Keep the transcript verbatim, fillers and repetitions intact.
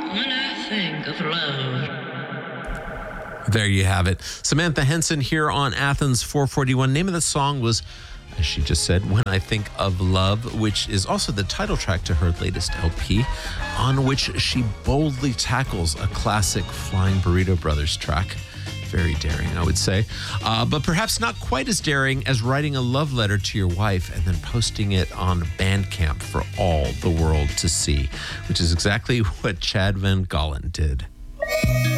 when I think of love. There you have it. Samantha Henson here on Athens four forty-one. Name of the song was, as she just said, When I Think of Love, which is also the title track to her latest L P, on which she boldly tackles a classic Flying Burrito Brothers track. Very daring, I would say. Uh, but perhaps not quite as daring as writing a love letter to your wife and then posting it on Bandcamp for all the world to see, which is exactly what Chad Van Gallen did.